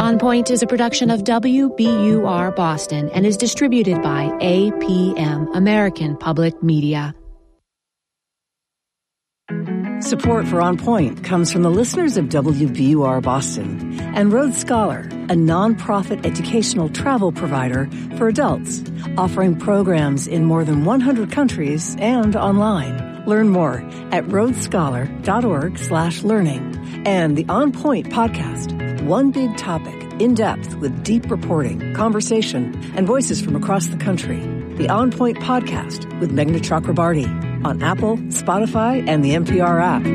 On Point is a production of WBUR Boston and is distributed by APM, American Public Media. Support for On Point comes from the listeners of WBUR Boston and Rhodes Scholar, a nonprofit educational travel provider for adults, offering programs in more than 100 countries and online. Learn more at rhodesscholar.org/learning. And the On Point podcast, one big topic, in depth with deep reporting, conversation, and voices from across the country. The On Point podcast with Meghna Chakrabarty on Apple, Spotify, and the NPR app.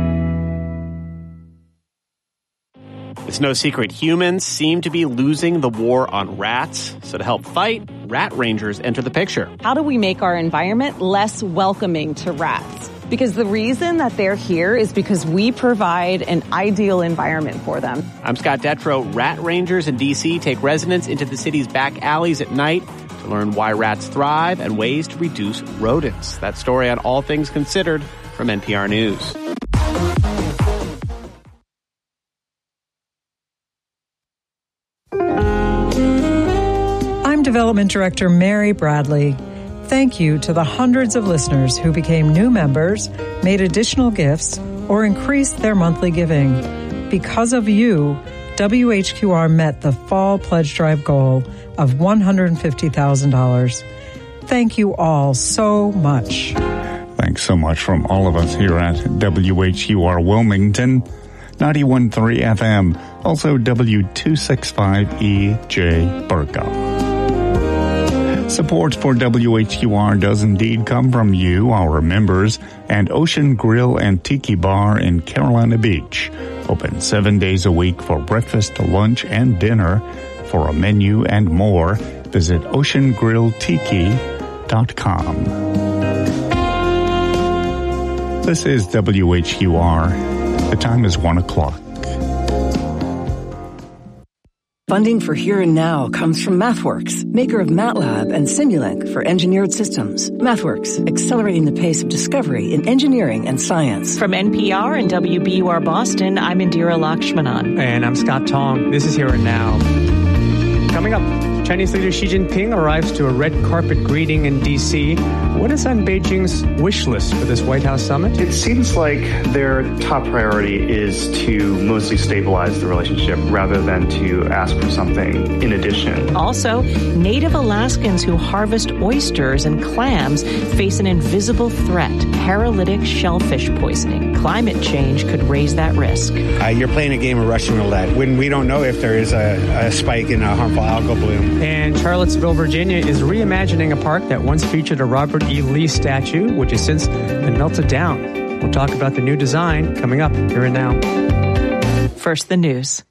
It's no secret humans seem to be losing the war on rats. So to help fight, rat rangers enter the picture. How do we make our environment less welcoming to rats? Because the reason that they're here is because we provide an ideal environment for them. I'm Scott Detrow. Rat rangers in D.C. take residents into the city's back alleys at night to learn why rats thrive and ways to reduce rodents. That story on All Things Considered from NPR News. I'm Development Director Mary Bradley. Thank you to the hundreds of listeners who became new members, made additional gifts, or increased their monthly giving. Because of you, WHQR met the Fall Pledge Drive goal of $150,000. Thank you all so much. Thanks so much from all of us here at WHUR Wilmington, 91.3 FM, also W265EJ Burka. Support for WHUR does indeed come from you, our members, and Ocean Grill and Tiki Bar in Carolina Beach. Open 7 days a week for breakfast, lunch, and dinner. For a menu and more, visit oceangrilltiki.com. This is WHUR. The time is 1 o'clock. Funding for Here and Now comes from MathWorks, maker of MATLAB and Simulink for engineered systems. MathWorks, accelerating the pace of discovery in engineering and science. From NPR and WBUR Boston, I'm Indira Lakshmanan. And I'm Scott Tong. This is Here and Now. Coming up, Chinese leader Xi Jinping arrives to a red carpet greeting in D.C. What is on Beijing's wish list for this White House summit? It seems like their top priority is to mostly stabilize the relationship rather than to ask for something in addition. Also, native Alaskans who harvest oysters and clams face an invisible threat, paralytic shellfish poisoning. Climate change could raise that risk. You're playing a game of Russian roulette when we don't know if there is a spike in a harmful algal bloom. And Charlottesville, Virginia is reimagining a park that once featured a Robert E. Lee statue, which has since been melted down. We'll talk about the new design coming up Here and Now. First, the news.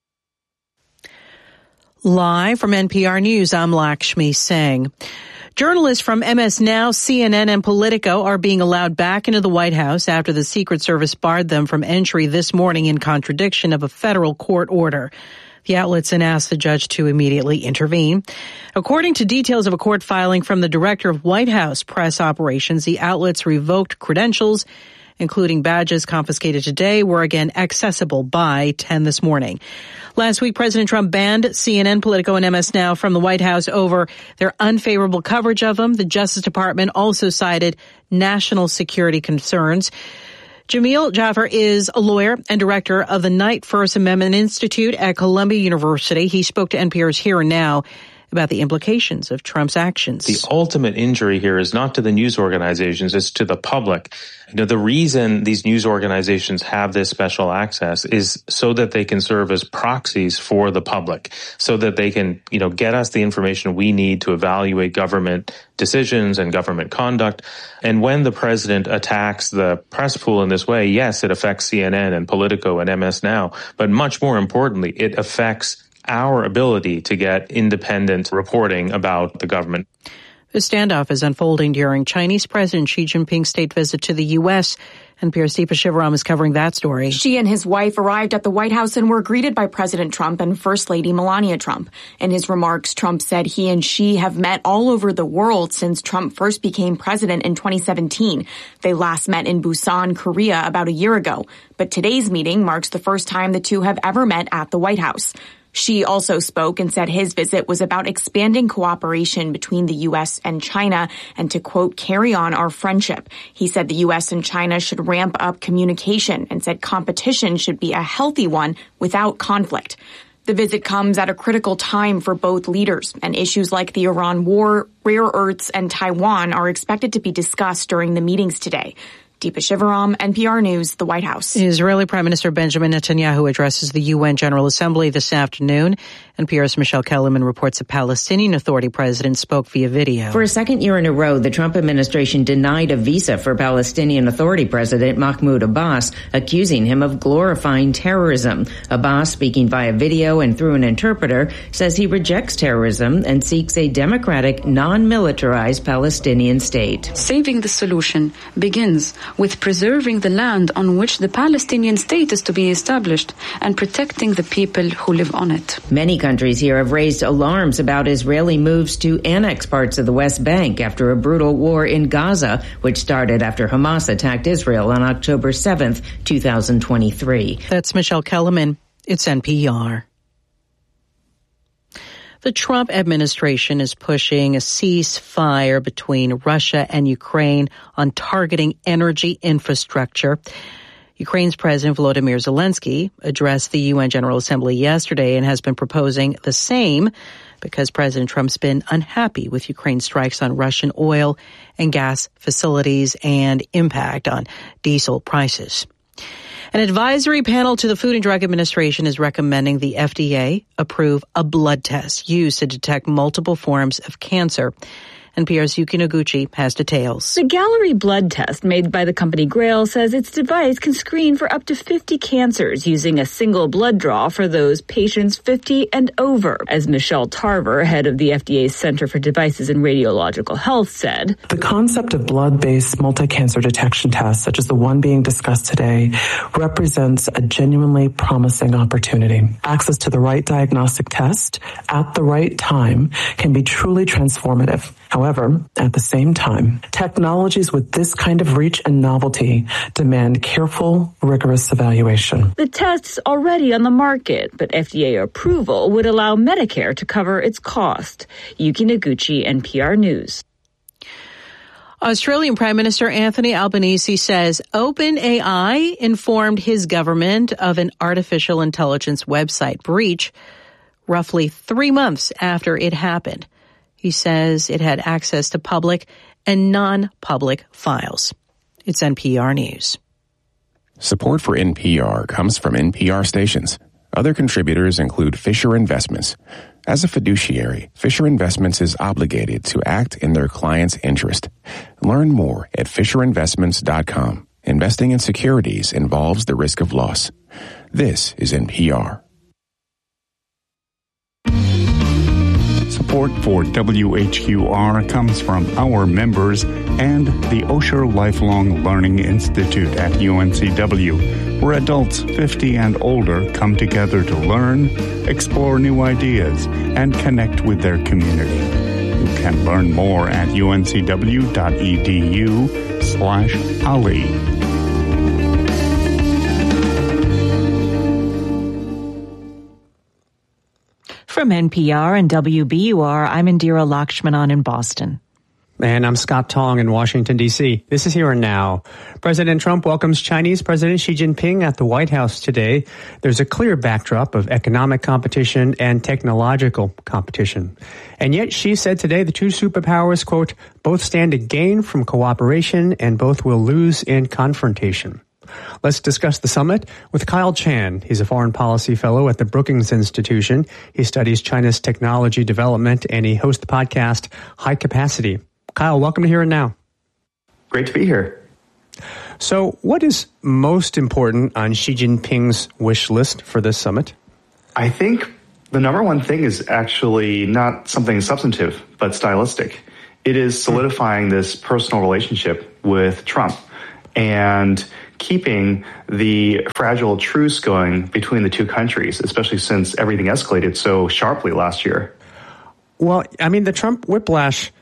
Live from NPR News, I'm Lakshmi Singh. Journalists from MS Now, CNN, and Politico are being allowed back into the White House after the Secret Service barred them from entry this morning in contradiction of a federal court order. The outlets then asked the judge to immediately intervene. According to details of a court filing from the director of White House press operations, the outlets revoked credentials, including badges confiscated today, were again accessible by 10 this morning. Last week, President Trump banned CNN, Politico, and MS Now from the White House over their unfavorable coverage of them. The Justice Department also cited national security concerns. Jamil Jaffer is a lawyer and director of the Knight First Amendment Institute at Columbia University. He spoke to NPR's Here and Now about the implications of Trump's actions. The ultimate injury here is not to the news organizations, it's to the public. The reason these news organizations have this special access is so that they can serve as proxies for the public, so that they can, get us the information we need to evaluate government decisions and government conduct. And when the president attacks the press pool in this way, yes, it affects CNN and Politico and MS Now, but much more importantly, it affects our ability to get independent reporting about the government. The standoff is unfolding during Chinese President Xi Jinping's state visit to the U.S. NPR's Deepa Shivaram is covering that story. Xi and his wife arrived at the White House and were greeted by President Trump and First Lady Melania Trump. In his remarks, Trump said he and Xi have met all over the world since Trump first became president in 2017. They last met in Busan, Korea, about a year ago. But today's meeting marks the first time the two have ever met at the White House. Xi also spoke and said his visit was about expanding cooperation between the U.S. and China and to, quote, carry on our friendship. He said the U.S. and China should ramp up communication and said competition should be a healthy one without conflict. The visit comes at a critical time for both leaders, and issues like the Iran war, rare earths, and Taiwan are expected to be discussed during the meetings today. Deepa Shivaram, NPR News, the White House. Israeli Prime Minister Benjamin Netanyahu addresses the UN General Assembly this afternoon. NPR's Michelle Kellerman reports a Palestinian Authority president spoke via video. For a second year in a row, the Trump administration denied a visa for Palestinian Authority President Mahmoud Abbas, accusing him of glorifying terrorism. Abbas, speaking via video and through an interpreter, says he rejects terrorism and seeks a democratic, non-militarized Palestinian state. Saving the solution begins with preserving the land on which the Palestinian state is to be established and protecting the people who live on it. Many countries here have raised alarms about Israeli moves to annex parts of the West Bank after a brutal war in Gaza, which started after Hamas attacked Israel on October 7th, 2023. That's Michelle Kellerman. It's NPR. The Trump administration is pushing a ceasefire between Russia and Ukraine on targeting energy infrastructure. Ukraine's President Volodymyr Zelensky addressed the UN General Assembly yesterday and has been proposing the same because President Trump's been unhappy with Ukraine's strikes on Russian oil and gas facilities and impact on diesel prices. An advisory panel to the Food and Drug Administration is recommending the FDA approve a blood test used to detect multiple forms of cancer. NPR's Yuki Noguchi has details. The Gallery blood test made by the company Grail says its device can screen for up to 50 cancers using a single blood draw for those patients 50 and over. As Michelle Tarver, head of the FDA's Center for Devices and Radiological Health, said, the concept of blood-based multi-cancer detection tests, such as the one being discussed today, represents a genuinely promising opportunity. Access to the right diagnostic test at the right time can be truly transformative. However, at the same time, technologies with this kind of reach and novelty demand careful, rigorous evaluation. The test's already on the market, but FDA approval would allow Medicare to cover its cost. Yuki Noguchi, NPR News. Australian Prime Minister Anthony Albanese says OpenAI informed his government of an artificial intelligence website breach roughly 3 months after it happened. He says it had access to public and non-public files. It's NPR News. Support for NPR comes from NPR stations. Other contributors include Fisher Investments. As a fiduciary, Fisher Investments is obligated to act in their client's interest. Learn more at FisherInvestments.com. Investing in securities involves the risk of loss. This is NPR. Support for WHQR comes from our members and the Osher Lifelong Learning Institute at UNCW, where adults 50 and older come together to learn, explore new ideas, and connect with their community. You can learn more at uncw.edu/Ali. From NPR and WBUR, I'm Indira Lakshmanan in Boston. And I'm Scott Tong in Washington, D.C. This is Here and Now. President Trump welcomes Chinese President Xi Jinping at the White House today. There's a clear backdrop of economic competition and technological competition. And yet Xi said today the two superpowers, quote, both stand to gain from cooperation and both will lose in confrontation. Let's discuss the summit with Kyle Chan. He's a foreign policy fellow at the Brookings Institution. He studies China's technology development, and he hosts the podcast High Capacity. Kyle, welcome to Here and Now. Great to be here. So what is most important on Xi Jinping's wish list for this summit? I think the number one thing is actually not something substantive, but stylistic. It is solidifying this personal relationship with Trump and keeping the fragile truce going between the two countries, especially since everything escalated so sharply last year. Well, I mean, the Trump whiplash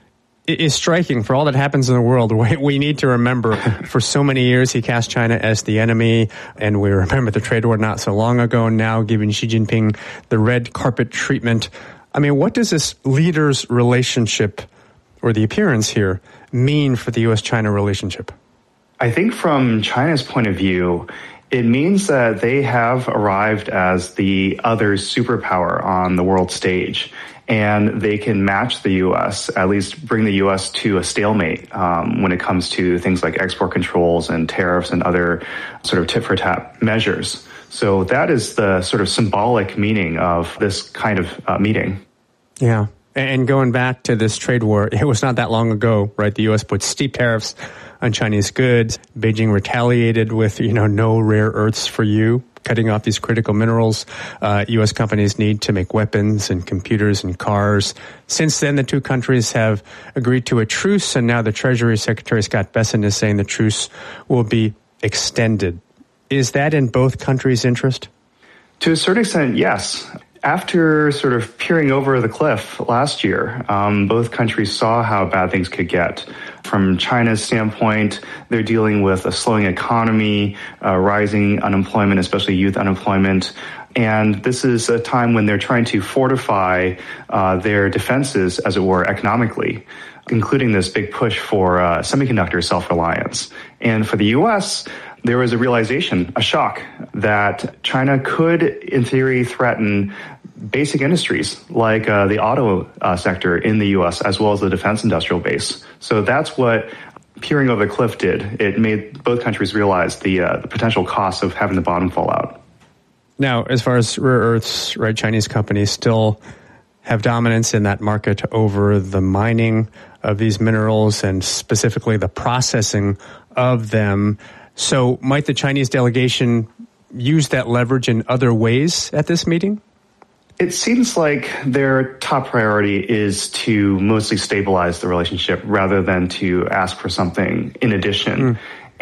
is striking. For all that happens in the world, we need to remember for so many years he cast China as the enemy, and we remember the trade war not so long ago, now giving Xi Jinping the red carpet treatment. I mean, what does this leaders' relationship, or the appearance here, mean for the U.S.-China relationship? I think from China's point of view, it means that they have arrived as the other superpower on the world stage, and they can match the U.S., at least bring the U.S. to a stalemate when it comes to things like export controls and tariffs and other sort of tit-for-tat measures. So that is the sort of symbolic meaning of this kind of meeting. Yeah. And going back to this trade war, it was not that long ago, right? The U.S. put steep tariffs on Chinese goods. Beijing retaliated with, no rare earths for you, cutting off these critical minerals. U.S. companies need to make weapons and computers and cars. Since then, the two countries have agreed to a truce, and now the Treasury Secretary Scott Bessent is saying the truce will be extended. Is that in both countries' interest? To a certain extent, yes. After sort of peering over the cliff last year, both countries saw how bad things could get. From China's standpoint, they're dealing with a slowing economy, rising unemployment, especially youth unemployment. And this is a time when they're trying to fortify their defenses, as it were, economically, including this big push for semiconductor self-reliance. And for the U.S., there was a realization, a shock, that China could, in theory, threaten basic industries like the auto sector in the U.S., as well as the defense industrial base. So that's what peering over the cliff did. It made both countries realize the potential costs of having the bottom fall out. Now, as far as rare earths, right, Chinese companies still have dominance in that market over the mining of these minerals and specifically the processing of them. So might the Chinese delegation use that leverage in other ways at this meeting? It seems like their top priority is to mostly stabilize the relationship rather than to ask for something in addition.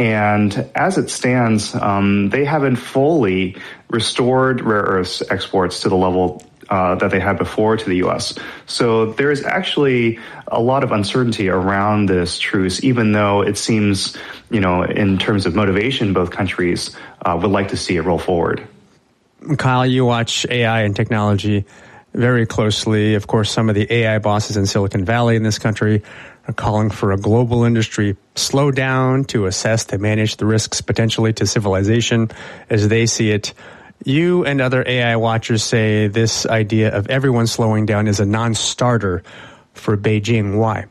And as it stands, they haven't fully restored rare earths exports to the level that they had before to the U.S. So there's actually a lot of uncertainty around this truce, even though it seems, in terms of motivation, both countries would like to see it roll forward. Kyle, you watch AI and technology very closely. Of course, some of the AI bosses in Silicon Valley in this country are calling for a global industry slowdown to assess to manage the risks potentially to civilization as they see it. You and other AI watchers say this idea of everyone slowing down is a non-starter for Beijing. Why?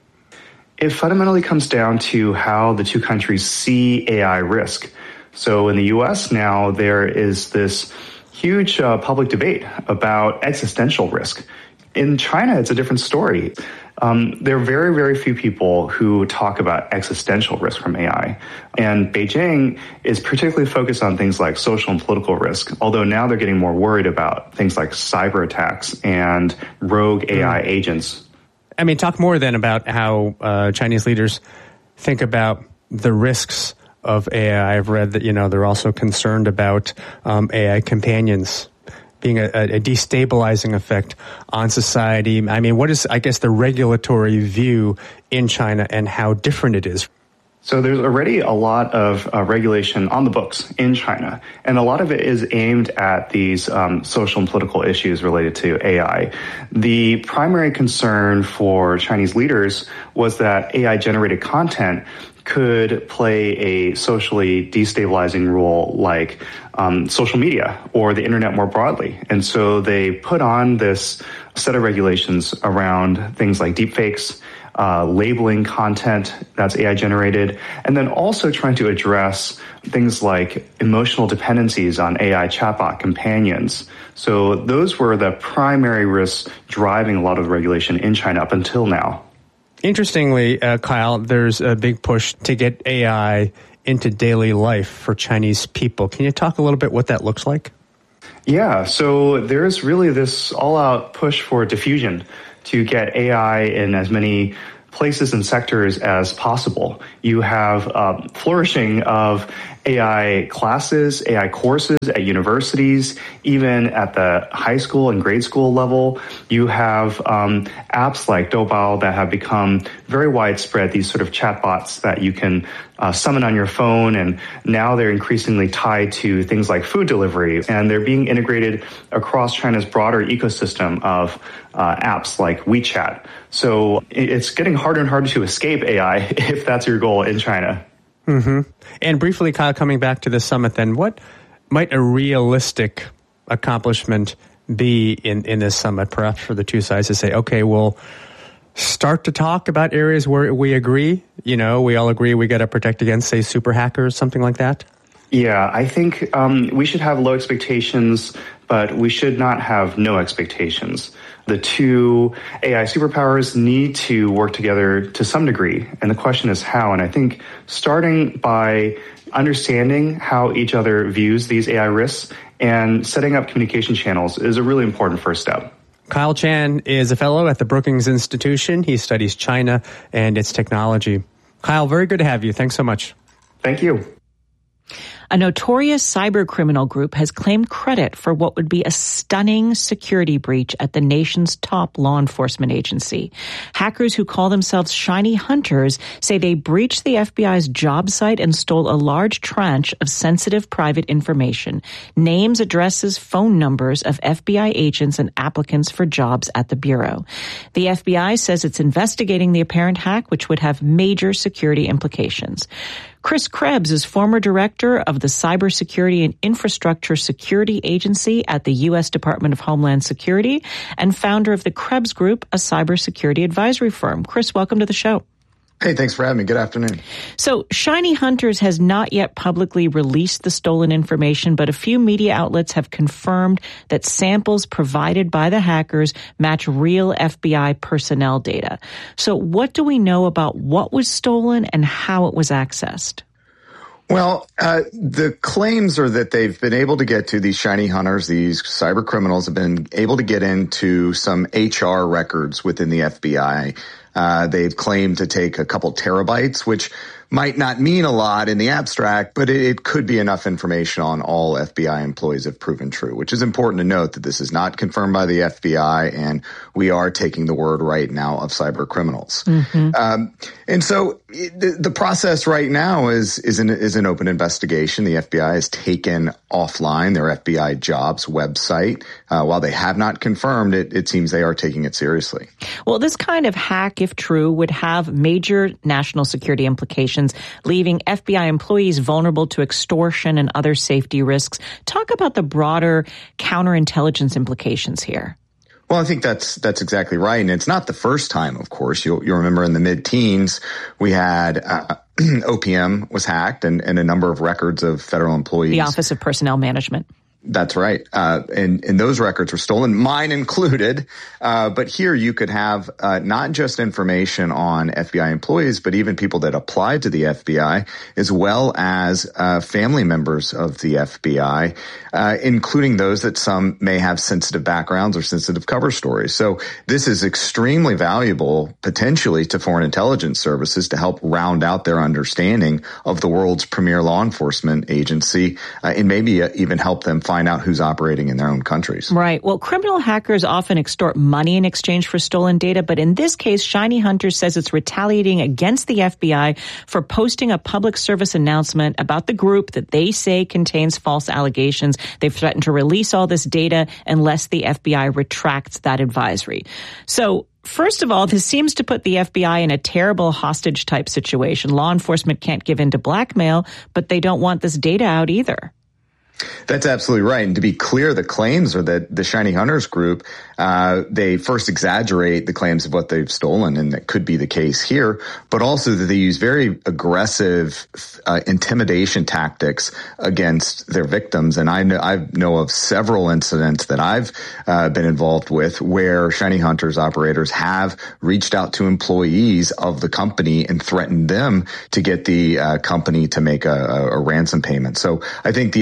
It fundamentally comes down to how the two countries see AI risk. So in the U.S. now, there is this huge public debate about existential risk. In China, it's a different story. There are very, very few people who talk about existential risk from AI. And Beijing is particularly focused on things like social and political risk, although now they're getting more worried about things like cyber attacks and rogue AI agents. I mean, talk more then about how Chinese leaders think about the risks of AI. I've read that, they're also concerned about AI companions being a destabilizing effect on society. I mean, what is, I guess, the regulatory view in China and how different it is? So there's already a lot of regulation on the books in China, and a lot of it is aimed at these social and political issues related to AI. The primary concern for Chinese leaders was that AI-generated content could play a socially destabilizing role like social media or the internet more broadly. And so they put on this set of regulations around things like deepfakes, labeling content that's AI generated, and then also trying to address things like emotional dependencies on AI chatbot companions. So those were the primary risks driving a lot of the regulation in China up until now. Interestingly, Kyle, there's a big push to get AI into daily life for Chinese people. Can you talk a little bit what that looks like? Yeah, so there's really this all-out push for diffusion to get AI in as many places and sectors as possible. You have flourishing of AI classes, AI courses at universities, even at the high school and grade school level. You have apps like Doubao that have become very widespread, these sort of chatbots that you can summon on your phone, and now they're increasingly tied to things like food delivery, and they're being integrated across China's broader ecosystem of apps like WeChat. So it's getting harder and harder to escape AI if that's your goal in China. Mm-hmm. And briefly, Kyle, coming back to the summit then, what might a realistic accomplishment be in this summit, perhaps for the two sides to say, okay, we'll start to talk about areas where we agree, we all agree we got to protect against, say, super hackers, something like that? Yeah, I think we should have low expectations, but we should not have no expectations. The two AI superpowers need to work together to some degree, and the question is how. And I think starting by understanding how each other views these AI risks and setting up communication channels is a really important first step. Kyle Chan is a fellow at the Brookings Institution. He studies China and its technology. Kyle, very good to have you. Thanks so much. Thank you. A notorious cyber criminal group has claimed credit for what would be a stunning security breach at the nation's top law enforcement agency. Hackers who call themselves Shiny Hunters say they breached the FBI's job site and stole a large tranche of sensitive private information, names, addresses, phone numbers of FBI agents and applicants for jobs at the Bureau. The FBI says it's investigating the apparent hack, which would have major security implications. Chris Krebs is former director of the Cybersecurity and Infrastructure Security Agency at the U.S. Department of Homeland Security and founder of the Krebs Group, a cybersecurity advisory firm. Chris, welcome to the show. Hey, thanks for having me. Good afternoon. So Shiny Hunters has not yet publicly released the stolen information, but a few media outlets have confirmed that samples provided by the hackers match real FBI personnel data. So what do we know about what was stolen and how it was accessed? Well, the claims are that they've been able to get to these shiny hunters, these cyber criminals have been able to get into some HR records within the FBI. They've claimed to take a couple terabytes, which might not mean a lot in the abstract, but it could be enough information on all FBI employees if proven true, which is important to note that this is not confirmed by the FBI, and we are taking the word right now of cyber criminals. Mm-hmm. And so the process right now is an open investigation. The FBI has taken offline their FBI jobs website. While they have not confirmed it, it seems they are taking it seriously. Well, this kind of hack, if true, would have major national security implications, leaving FBI employees vulnerable to extortion and other safety risks. Talk about the broader counterintelligence implications here. Well, I think that's exactly right. And it's not the first time, of course. You'll remember in the mid-teens, we had OPM was hacked and a number of records of federal employees. The Office of Personnel Management. That's right. And those records were stolen, mine included. But here you could have not just information on FBI employees, but even people that applied to the FBI, as well as family members of the FBI, including those that some may have sensitive backgrounds or sensitive cover stories. So this is extremely valuable, potentially, to foreign intelligence services to help round out their understanding of the world's premier law enforcement agency, and maybe even help them find out who's operating in their own countries. Right. Well, criminal hackers often extort money in exchange for stolen data, but in this case, Shiny Hunters says it's retaliating against the FBI for posting a public service announcement about the group that they say contains false allegations. They've threatened to release all this data unless the FBI retracts that advisory. So, first of all, this seems to put the FBI in a terrible hostage-type situation. Law enforcement can't give in to blackmail, but they don't want this data out either. That's absolutely right. And to be clear, the claims are that the Shiny Hunters group, they first exaggerate the claims of what they've stolen, and that could be the case here, but also that they use very aggressive intimidation tactics against their victims. And I know of several incidents that I've been involved with where Shiny Hunters operators have reached out to employees of the company and threatened them to get the company to make a ransom payment. So I think the FBI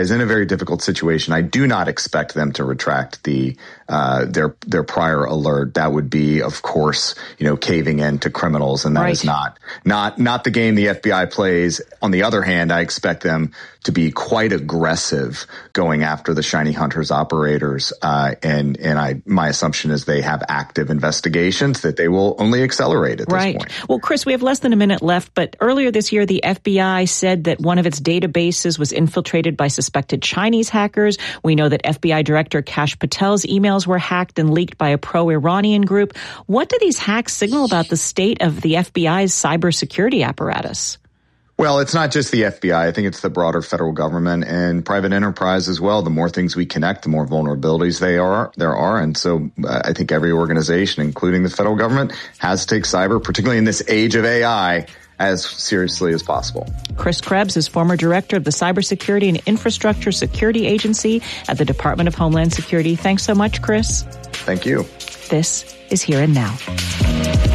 is in a very difficult situation. I do not expect them to retract their prior alert. That would be, of course, caving in to criminals, and that is not the game the FBI plays. On the other hand, I expect them to be quite aggressive going after the Shiny Hunters operators, and my assumption is they have active investigations that they will only accelerate at this point. Well, Chris, we have less than a minute left, but earlier this year, the FBI said that one of its databases was infiltrated by suspected Chinese hackers. We know that FBI Director Kash Patel's emails were hacked and leaked by a pro-Iranian group. What do these hacks signal about the state of the FBI's cybersecurity apparatus? Well, it's not just the FBI. I think it's the broader federal government and private enterprise as well. The more things we connect, the more vulnerabilities there are. And so I think every organization, including the federal government, has to take cyber, particularly in this age of AI, as seriously as possible. Chris Krebs is former director of the Cybersecurity and Infrastructure Security Agency at the Department of Homeland Security. Thanks so much, Chris. Thank you. This is Here and Now.